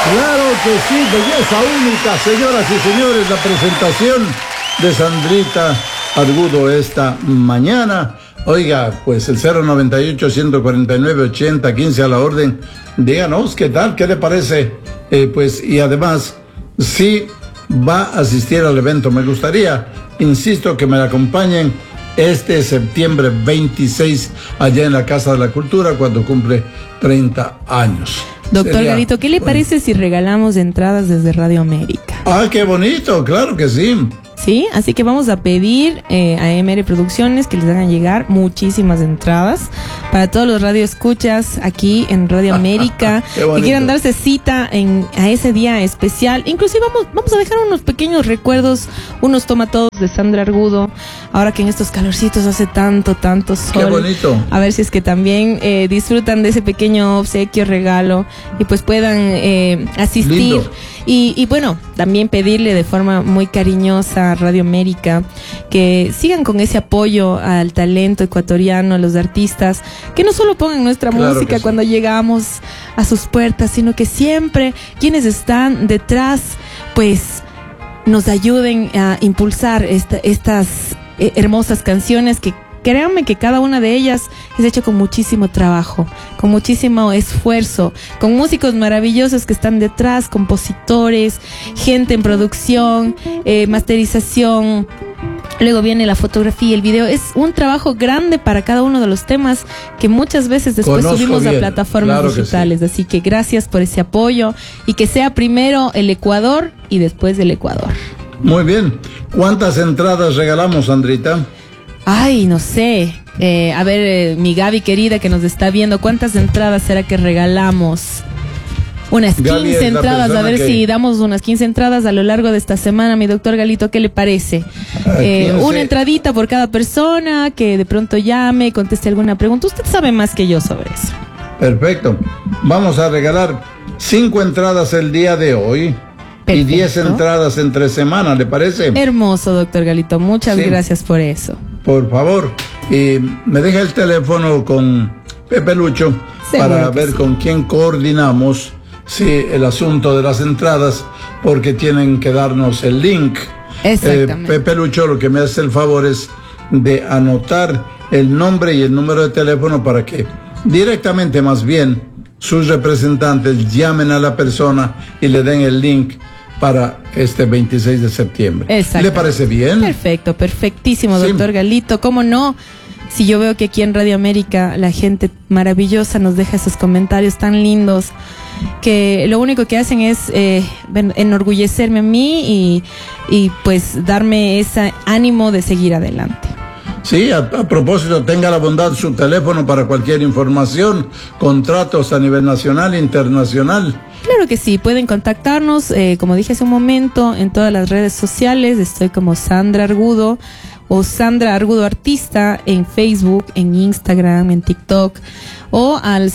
Claro que sí, belleza única, señoras y señores, la presentación de Sandrita Argudo esta mañana. Oiga, pues el 098-149-80-15 a la orden. Díganos, ¿qué tal? ¿Qué le parece? Pues, y además, si va a asistir al evento, me gustaría, insisto, que me acompañen este septiembre 26 allá en la Casa de la Cultura cuando cumple 30 años. Doctor Garito, ¿qué le parece si regalamos entradas desde Radio América? Ah, qué bonito, claro que sí. Sí, así que vamos a pedir a MR Producciones que les hagan llegar muchísimas entradas para todos los radioescuchas aquí en Radio América que quieran darse cita a ese día especial. Inclusive vamos a dejar unos pequeños recuerdos, unos tomatodos de Sandra Argudo, ahora que en estos calorcitos hace tanto sol. Qué bonito. A ver si es que también disfrutan de ese pequeño obsequio, regalo, y pues puedan asistir. Lindo. Y bueno, también pedirle de forma muy cariñosa a Radio América que sigan con ese apoyo al talento ecuatoriano, a los artistas, que no solo pongan nuestra música cuando llegamos a sus puertas, sino que siempre quienes están detrás, pues nos ayuden a impulsar estas hermosas canciones que créanme que cada una de ellas es hecha con muchísimo trabajo, con muchísimo esfuerzo, con músicos maravillosos que están detrás, compositores, gente en producción, masterización. Luego viene la fotografía y el video. Es un trabajo grande para cada uno de los temas que muchas veces después subimos a plataformas digitales. Sí. Así que gracias por ese apoyo y que sea primero el Ecuador y después el Ecuador. Muy bien. ¿Cuántas entradas regalamos, Sandrita? Ay, no sé. A ver, mi Gaby querida que nos está viendo, ¿cuántas entradas será que regalamos? Unas 15 entradas, a ver si damos unas 15 entradas a lo largo de esta semana, mi doctor Galito, ¿qué le parece? Una entradita por cada persona que de pronto llame, conteste alguna pregunta. Usted sabe más que yo sobre eso. Perfecto. Vamos a regalar 5 entradas el día de hoy. Perfecto. Y 10 entradas entre semanas, ¿le parece? Hermoso, doctor Galito. Muchas gracias por eso. Por favor, me deja el teléfono con Pepe Lucho para ver con quién coordinamos el asunto de las entradas, porque tienen que darnos el link. Exactamente. Pepe Lucho lo que me hace el favor es de anotar el nombre y el número de teléfono para que directamente, más bien, sus representantes llamen a la persona y le den el link para este 26 de septiembre. ¿Le parece bien? Perfecto, perfectísimo, doctor Galito. ¿Cómo no? Si yo veo que aquí en Radio América la gente maravillosa nos deja esos comentarios tan lindos, que lo único que hacen es enorgullecerme a mí y pues darme ese ánimo de seguir adelante. Sí, a propósito, tenga la bondad su teléfono para cualquier información, contratos a nivel nacional e internacional. Claro que sí, pueden contactarnos, como dije hace un momento, en todas las redes sociales. Estoy como Sandra Argudo o Sandra Argudo Artista en Facebook, en Instagram, en TikTok, o al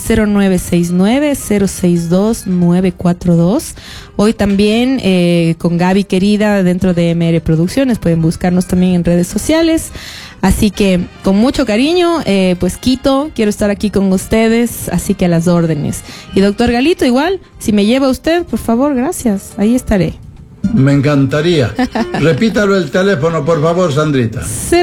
0969-062-942. Hoy también con Gaby querida dentro de MR Producciones. Pueden buscarnos también en redes sociales. Así que con mucho cariño, pues Quito, quiero estar aquí con ustedes, así que a las órdenes. Y doctor Galito, igual, si me lleva usted, por favor, gracias, ahí estaré. Me encantaría. Repítalo el teléfono, por favor, Sandrita.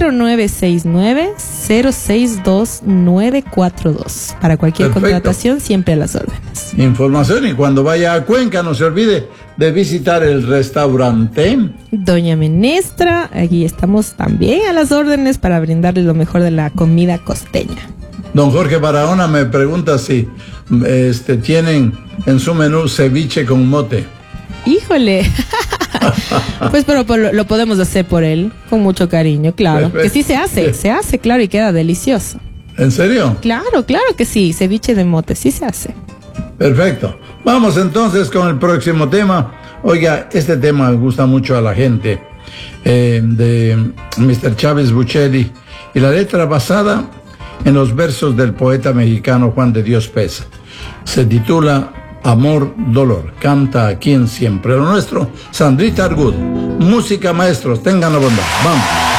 0969-062-942. Para cualquier contratación, siempre a las órdenes. Información, y cuando vaya a Cuenca, no se olvide de visitar el restaurante Doña Menestra. Aquí estamos también a las órdenes para brindarle lo mejor de la comida costeña. Don Jorge Barahona me pregunta si tienen en su menú ceviche con mote. Híjole. Pues pero lo podemos hacer por él, con mucho cariño, claro. Perfecto. Que sí se hace, claro, y queda delicioso. ¿En serio? Claro que sí, ceviche de mote, sí se hace. Perfecto. Vamos entonces con el próximo tema. Oiga, este tema gusta mucho a la gente, de Mr. Chávez Bucheli, y la letra basada en los versos del poeta mexicano Juan de Dios Pesa. Se titula Amor, Dolor. Canta aquí en Siempre lo Nuestro, Sandrita Argudo. Música, maestros, tengan la bondad. Vamos.